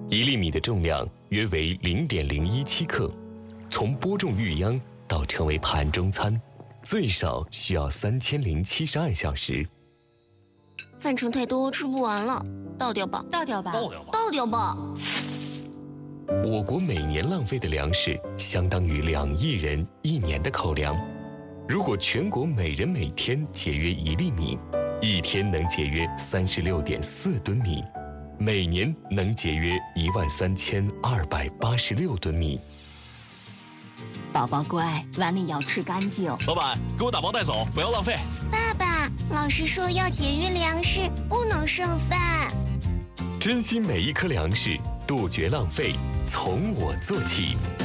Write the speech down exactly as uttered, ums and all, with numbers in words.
一粒米的重量约为零点零一七克，从播种育秧到成为盘中餐，最少需要三千零七十二小时。 饭盛太多，吃不完了，倒掉吧， 倒掉吧， 倒掉吧， 倒掉吧。 我国每年浪费的粮食相当于两亿人一年的口粮。如果全国每人每天节约一粒米，一天能节约三十六点四吨米，每年能节约一万三千二百八十六吨米。 宝宝乖，碗里要吃干净。 老板，给我打包带走，不要浪费。 爸爸，老师说要节约粮食，不能剩饭。 珍惜每一颗粮食，杜绝浪费，从我做起。